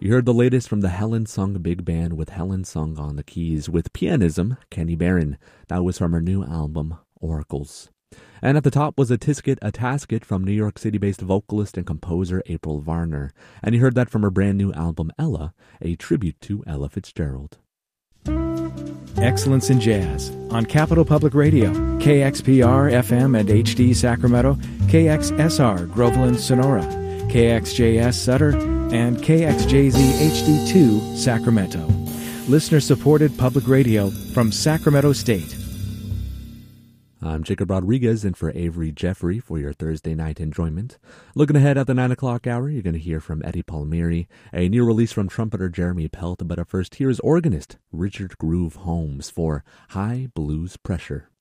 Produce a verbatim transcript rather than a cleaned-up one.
You heard the latest from the Helen Sung Big Band with Helen Sung on the keys. With pianism, Kenny Barron. That was from her new album, Oracles. And at the top was a Tisket a Tasket from New York City-based vocalist and composer April Varner. And you heard that from her brand new album, Ella, a tribute to Ella Fitzgerald. Excellence in Jazz on Capital Public Radio, K X P R F M and H D Sacramento, K X S R Groveland Sonora, K X J S Sutter, and K X J Z H D two Sacramento. Listener-supported public radio from Sacramento State. I'm Jacob Rodriguez in for Avery Jeffrey for your Thursday night enjoyment. Looking ahead at the nine o'clock hour, you're going to hear from Eddie Palmieri, a new release from trumpeter Jeremy Pelt, but up first, here is organist Richard Groove Holmes for High Blues Pressure.